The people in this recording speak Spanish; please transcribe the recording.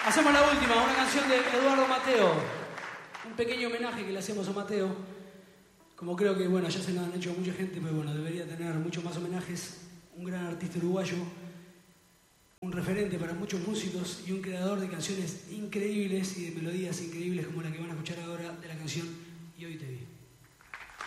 Hacemos la última, una canción de Eduardo Mateo. Un pequeño homenaje que le hacemos a Mateo. Como creo que, bueno, ya se lo han hecho mucha gente, pero bueno, debería tener muchos más homenajes. Un gran artista uruguayo, un referente para muchos músicos y un creador de canciones increíbles y de melodías increíbles como la que van a escuchar ahora de la canción Y hoy te vi.